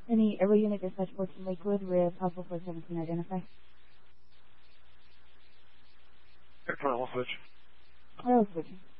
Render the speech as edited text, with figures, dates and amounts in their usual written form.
Any airway unit dispatch 14 Lakewood with possible 417 identify. Airport, we'll switch. Oh, switching.